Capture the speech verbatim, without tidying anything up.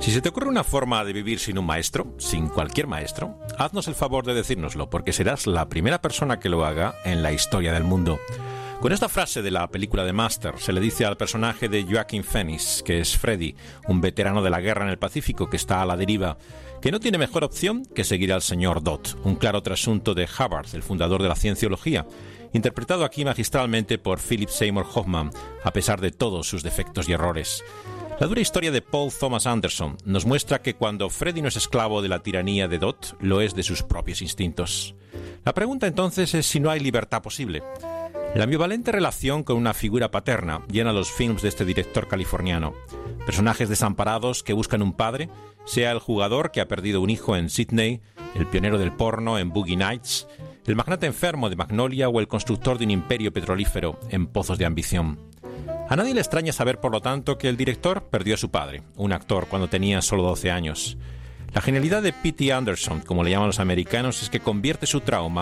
Si se te ocurre una forma de vivir sin un maestro, sin cualquier maestro, haznos el favor de decírnoslo, porque serás la primera persona que lo haga en la historia del mundo. Con esta frase de la película de Master se le dice al personaje de Joaquin Phoenix, que es Freddy, un veterano de la guerra en el Pacífico que está a la deriva, que no tiene mejor opción que seguir al señor Dodd, un claro trasunto de Hubbard, el fundador de la cienciología, interpretado aquí magistralmente por Philip Seymour Hoffman, a pesar de todos sus defectos y errores. La dura historia de Paul Thomas Anderson nos muestra que cuando Freddy no es esclavo de la tiranía de Dodd, lo es de sus propios instintos. La pregunta entonces es si no hay libertad posible. La ambivalente relación con una figura paterna llena los films de este director californiano. Personajes desamparados que buscan un padre, sea el jugador que ha perdido un hijo en Sydney, el pionero del porno en Boogie Nights, el magnate enfermo de Magnolia o el constructor de un imperio petrolífero en Pozos de Ambición. A nadie le extraña saber, por lo tanto, que el director perdió a su padre, un actor, cuando tenía solo doce años. La genialidad de P T Anderson, como le llaman los americanos, es que convierte su trauma